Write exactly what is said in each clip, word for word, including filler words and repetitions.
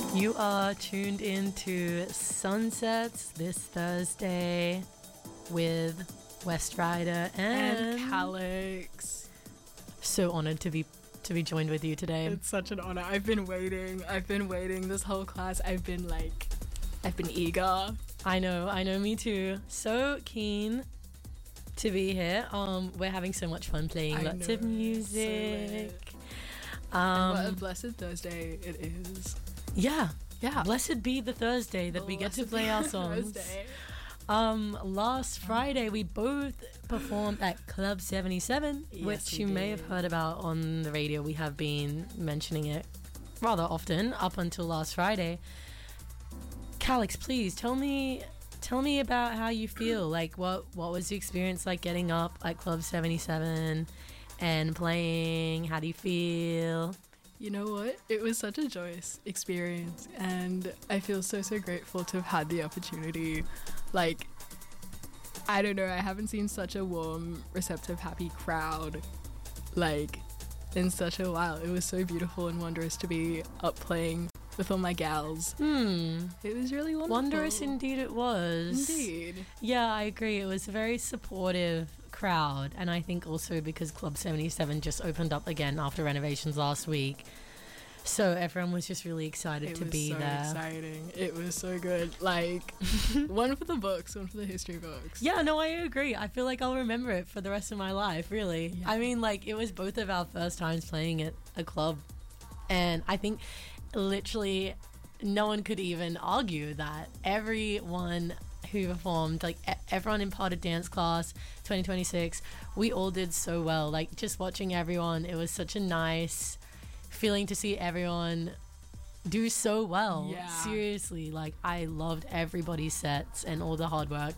You are tuned into Sunsets this Thursday with West Rider and, and Calix. So honored to be to be joined with you today. It's such an honor. I've been waiting. I've been waiting this whole class. I've been like, I've been eager. I know, I know, me too. So keen to be here. Um, we're having so much fun playing I lots know, of music. So um, what a blessed Thursday it is. Yeah, Yeah. blessed be the Thursday that we get to Blessed play be our the songs. Thursday. Um, last Friday we both performed at Club seventy-seven, Yes, which we you may did. have heard about on the radio. We have been mentioning it rather often up until last Friday. Calix, please tell me tell me about how you feel. Like what what was the experience like getting up at Club seventy-seven and playing? How do you feel? You know what? It was such a joyous experience, and I feel so, so grateful to have had the opportunity. Like, I don't know, I haven't seen such a warm, receptive, happy crowd, like, in such a while. It was so beautiful and wondrous to be up playing with all my gals. Hmm. It was really wonderful. Wondrous indeed it was. Indeed. Yeah, I agree. It was a very supportive crowd, and I think also because Club seventy-seven just opened up again after renovations last week, so everyone was just really excited It to was be so there. exciting. It was so good. Like, one for the books, one for the history books. Yeah, no, I agree. I feel like I'll remember it for the rest of my life, really. Yeah. I mean, like, it was both of our first times playing at a club, and I think literally no one could even argue that. Everyone who performed, like e- everyone in Part of Dance Class twenty twenty-six, we all did so well. Like, just watching everyone, it was such a nice feeling to see everyone do so well. Yeah. Seriously, like, I loved everybody's sets, and all the hard work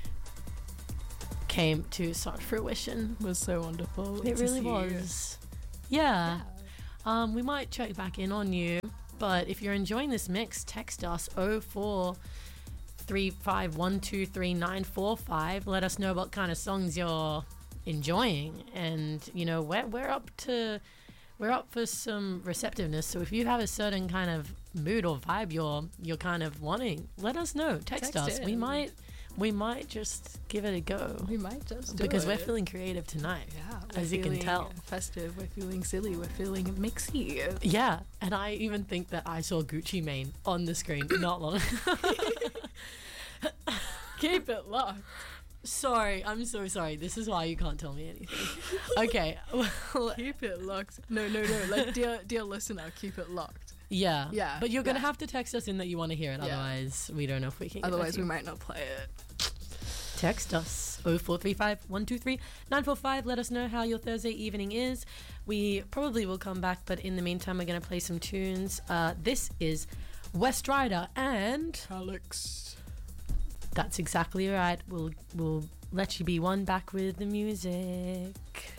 came to such fruition. It was so wonderful. It to really see. was. Yeah. Yeah. Um, we might check back in on you, but if you're enjoying this mix, text us oh four three five one two three nine four five. Let us know what kind of songs you're enjoying, and you know we're we're up to we're up for some receptiveness. So if you have a certain kind of mood or vibe you're you're kind of wanting, let us know. Text, Text us. in. We might we might just give it a go We might just do because it. we're feeling creative tonight. Yeah, as we're you can feeling tell. festive. We're feeling silly. We're feeling mixy. Yeah, and I even think that I saw Gucci Mane on the screen not long. Keep it locked. Sorry, I'm so sorry. This is why you can't tell me anything. Okay, well, Keep it locked. No, no, no. Like, dear, dear listener, keep it locked. yeah, Yeah, But you're gonna yeah. have to text us in that you want to hear it. Yeah. Otherwise, we don't know if we can. get back Otherwise, to we you. might not play it. Text us oh four three five one two three nine four five. Let us know how your Thursday evening is. We probably will come back, but in the meantime, we're gonna play some tunes. Uh, this is West Rider, and Calix. that's exactly right. We'll we'll let you be one back with the music.